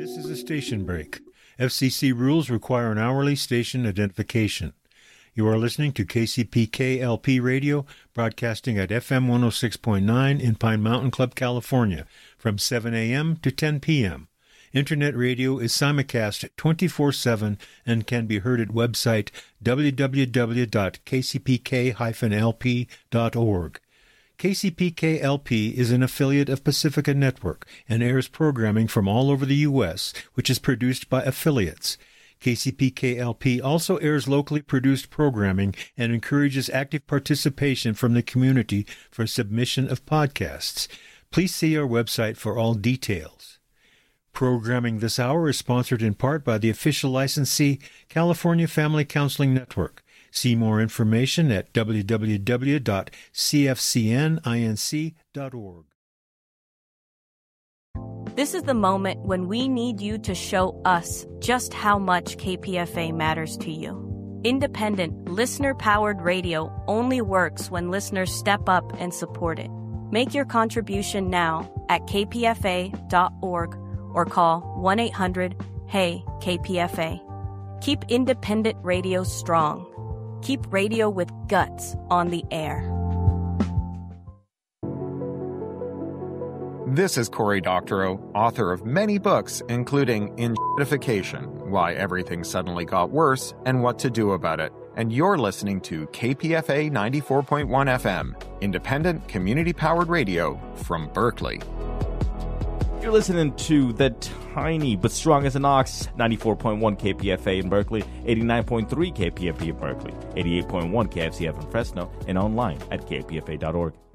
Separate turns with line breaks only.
This is a station break. FCC rules require an hourly station identification. You are listening to KCPK LP Radio, broadcasting at FM 106.9 in Pine Mountain Club, California, from 7 a.m. to 10 p.m. Internet radio is simulcast 24/7 and can be heard at website www.kcpk-lp.org. KCPK-LP is an affiliate of Pacifica Network and airs programming from all over the U.S., which is produced by affiliates. KCPK-LP also airs locally produced programming and encourages active participation from the community for submission of podcasts. Please see our website for all details. Programming this hour is sponsored in part by the official licensee, California Family Counseling Network. See more information at www.cfcninc.org.
This is the moment when we need you to show us just how much KPFA matters to you. Independent, listener-powered radio only works when listeners step up and support it. Make your contribution now at kpfa.org or call 1-800-HEY-KPFA. Keep independent radio strong. Keep radio with guts on the air.
This is Cory Doctorow, author of many books, including In-Shittification, Why Everything Suddenly Got Worse and What to Do About It. And you're listening to KPFA 94.1 FM, independent, community-powered radio from Berkeley.
You're listening to the tiny but strong as an ox, 94.1 KPFA in Berkeley, 89.3 KPFA in Berkeley, 88.1 KFCF in Fresno, and online at kpfa.org.